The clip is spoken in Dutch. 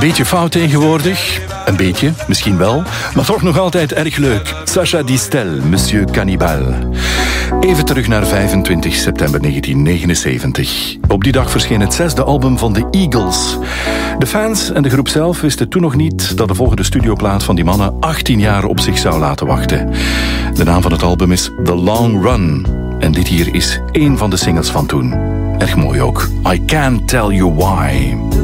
beetje fout tegenwoordig. Een beetje, misschien wel. Maar toch nog altijd erg leuk. Sacha Distel, Monsieur Cannibal. Even terug naar 25 september 1979. Op die dag verscheen het 6e album van de Eagles. De fans en de groep zelf wisten toen nog niet dat de volgende studioplaat van die mannen 18 jaar op zich zou laten wachten. De naam van het album is The Long Run. En dit hier is één van de singles van toen. Erg mooi ook. I Can't Tell You Why.